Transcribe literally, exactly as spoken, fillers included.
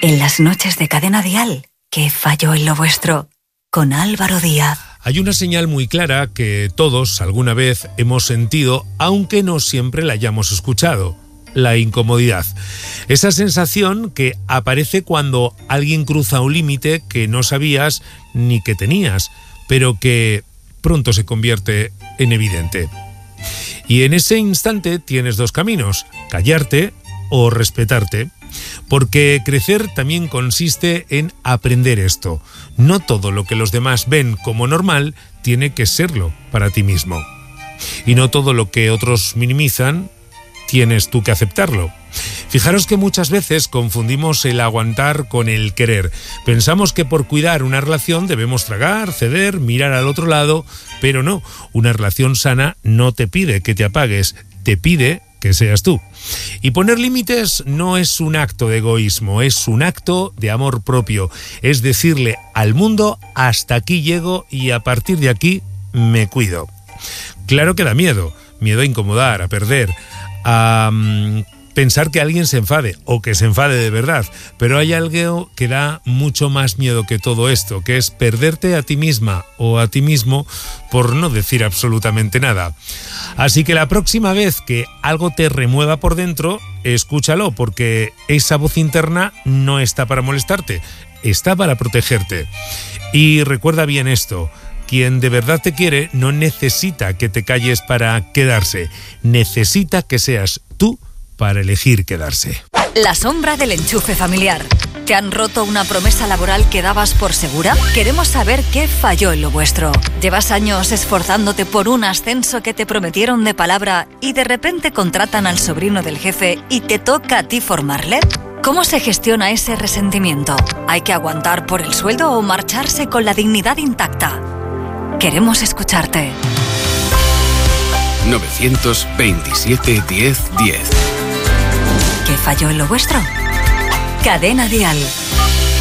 En las noches de Cadena Dial, ¿qué falló en lo vuestro? Con Álvaro Díaz. Hay una señal muy clara que todos alguna vez hemos sentido, aunque no siempre la hayamos escuchado: la incomodidad. Esa sensación que aparece cuando alguien cruza un límite que no sabías ni que tenías, pero que pronto se convierte en evidente. Y en ese instante tienes dos caminos: callarte o respetarte. Porque crecer también consiste en aprender esto. No todo lo que los demás ven como normal tiene que serlo para ti mismo. Y no todo lo que otros minimizan tienes tú que aceptarlo. Fijaros que muchas veces confundimos el aguantar con el querer. Pensamos que por cuidar una relación debemos tragar, ceder, mirar al otro lado, pero no. Una relación sana no te pide que te apagues, te pide que seas tú. Y poner límites no es un acto de egoísmo, es un acto de amor propio. Es decirle al mundo: hasta aquí llego y a partir de aquí me cuido. Claro que da miedo, miedo a incomodar, a perder, a um, pensar que alguien se enfade o que se enfade de verdad, pero hay algo que da mucho más miedo que todo esto, que es perderte a ti misma o a ti mismo por no decir absolutamente nada. Así que la próxima vez que algo te remueva por dentro, escúchalo, porque esa voz interna no está para molestarte, está para protegerte. Y recuerda bien esto: quien de verdad te quiere no necesita que te calles para quedarse, necesita que seas tú para elegir quedarse. La sombra del enchufe familiar. ¿Te han roto una promesa laboral que dabas por segura? Queremos saber qué falló en lo vuestro. ¿Llevas años esforzándote por un ascenso que te prometieron de palabra y de repente contratan al sobrino del jefe y te toca a ti formarle? ¿Cómo se gestiona ese resentimiento? ¿Hay que aguantar por el sueldo o marcharse con la dignidad intacta? Queremos escucharte. nueve veintisiete diez diez. ¿Qué falló en lo vuestro? Cadena Dial.